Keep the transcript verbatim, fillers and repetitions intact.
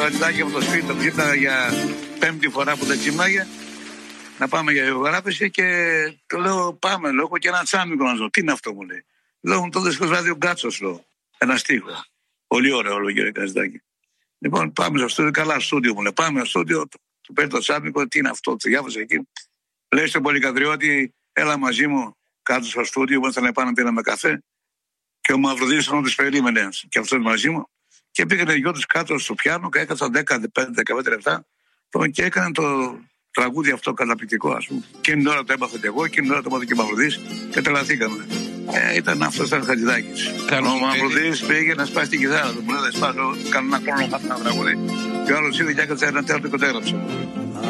Χατζηδάκη από το σπίτι, το ξύπναγα για πέμπτη φορά που τα ξύπναγε. Να πάμε για ηχογράφηση και το λέω πάμε, λέω, έχω και ένα τσάμικο να ζω. Τι είναι αυτό, μου λέει. Λέω, μου τότε στο βράδυ ο Γκάτσος, λέω, ένα στίχο. Πολύ ωραίο, λέω, κύριε Χατζηδάκη. Λοιπόν, πάμε στο στούντιο, καλά στούντιο μου λέει. Πάμε στο στούντιο, του παίρνει το τσάμικο, τι είναι αυτό, το διάβασε εκεί. Λέει στον Πολυκατριώτη, έλα μαζί μου κάτω στο στούντιο, ήμασταν να πάνε να πίναμε καφέ. Και ο Μαυροδίτης όταν τους περίμενε και αυτός μαζί μου. Και πήγανε οι δυο τους κάτω στο πιάνο και έκατσαν δέκα πέντε δεκαπέντε λεπτά και έκαναν το τραγούδι αυτό καταπληκτικό, ας πούμε. Εκείνη την ώρα το έμαθα και εγώ, εκείνη την ώρα το έμαθα και ο Μαυροδίτης και τρελαθήκαμε. Ε, ήταν αυτός ήταν ο Χατζηδάκης. Ο Μαυροδίτης πήγε να σπάσει την κιθάρα του. Μου λέει, σπάσω, κάνω ένα χρόνο να μάθω ένα τραγούδι. Και ο άλλος είδε και έκατσε ένα τέταρτο και το έγραψε.